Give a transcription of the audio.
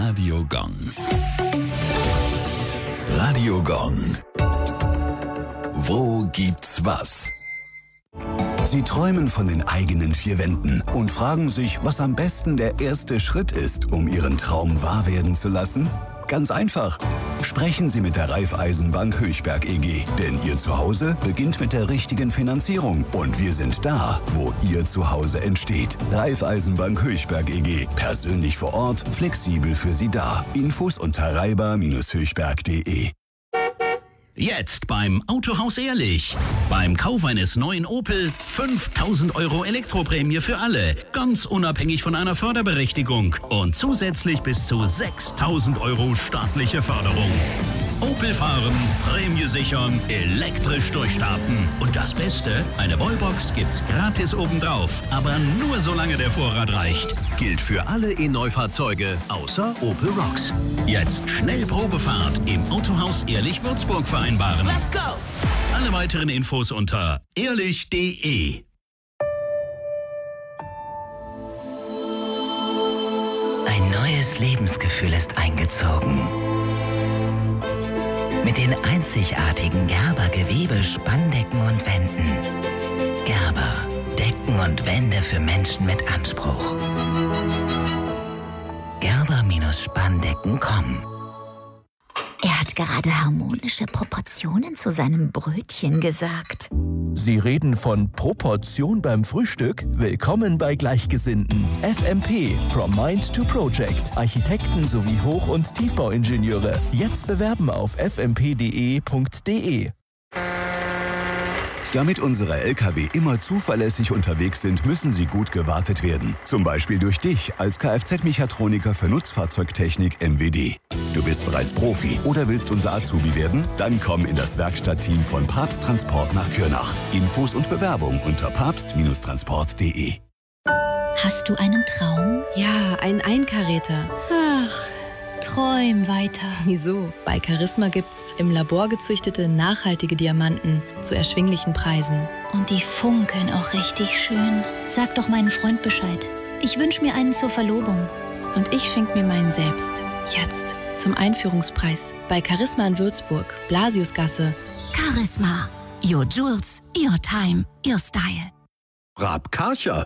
Radio Gong. Radio Gong. Wo gibt's was? Sie träumen von den eigenen vier Wänden und fragen sich, was am besten der erste Schritt ist, um Ihren Traum wahr werden zu lassen? Ganz einfach. Sprechen Sie mit der Raiffeisenbank Höchberg EG, denn Ihr Zuhause beginnt mit der richtigen Finanzierung und wir sind da, wo Ihr Zuhause entsteht. Raiffeisenbank Höchberg EG. Persönlich vor Ort, flexibel für Sie da. Infos unter raiba-höchberg.de. Jetzt beim Autohaus Ehrlich. Beim Kauf eines neuen Opel 5.000 € Elektroprämie für alle. Ganz unabhängig von einer Förderberechtigung. Und zusätzlich bis zu 6.000 € staatliche Förderung. Opel fahren, Prämie sichern, elektrisch durchstarten. Und das Beste, eine Wallbox gibt's gratis obendrauf. Aber nur solange der Vorrat reicht. Gilt für alle E-Neufahrzeuge außer Opel Rocks. Jetzt schnell Probefahrt im Autohaus Ehrlich Würzburg vereinbaren. Let's go! Alle weiteren Infos unter ehrlich.de. Ein neues Lebensgefühl ist eingezogen. Mit den einzigartigen Gerber Gewebe, Spanndecken und Wänden. Gerber, Decken und Wände für Menschen mit Anspruch. Gerber-Spanndecken.com. Er hat gerade harmonische Proportionen zu seinem Brötchen gesagt. Sie reden von Proportion beim Frühstück? Willkommen bei Gleichgesinnten. FMP, From Mind to Project. Architekten sowie Hoch- und Tiefbauingenieure. Jetzt bewerben auf fmp.de. Damit unsere Lkw immer zuverlässig unterwegs sind, müssen sie gut gewartet werden. Zum Beispiel durch dich als Kfz-Mechatroniker für Nutzfahrzeugtechnik MWD. Du bist bereits Profi oder willst unser Azubi werden? Dann komm in das Werkstattteam von Papst Transport nach Kürnach. Infos und Bewerbung unter papst-transport.de. Hast du einen Traum? Ja, einen Einkaräter. Ach, träum weiter. Wieso? Bei Charisma gibt's im Labor gezüchtete, nachhaltige Diamanten zu erschwinglichen Preisen. Und die funkeln auch richtig schön. Sag doch meinen Freund Bescheid. Ich wünsche mir einen zur Verlobung. Und ich schenk mir meinen selbst. Jetzt. Zum Einführungspreis. Bei Charisma in Würzburg. Blasiusgasse. Charisma. Your jewels, your time, your style. Raab Karcher.